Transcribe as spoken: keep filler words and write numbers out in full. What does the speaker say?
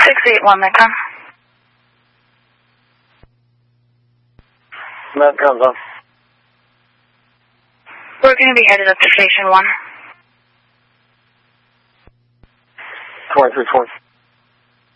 six eight one, Metcon. Metcon's on. We're going to be headed up to Station one. twenty-three twenty.